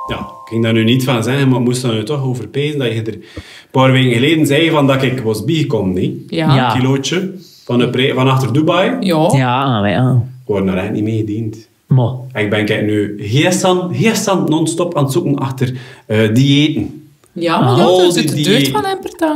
Ja, ik ging daar nu niet van zeggen, maar ik moest er nu toch over pezen dat je er een paar weken geleden zei van dat ik was bijgekomen, niet? Ja. Een kilootje van achter Dubai. Ja. Ja, maar ja. Ik word er echt niet mee gediend. Maar, En ik ben kijk, nu geestan non-stop aan het zoeken achter diëten. Ja, maar Al dat die is het diëten. deugd van hem per dag.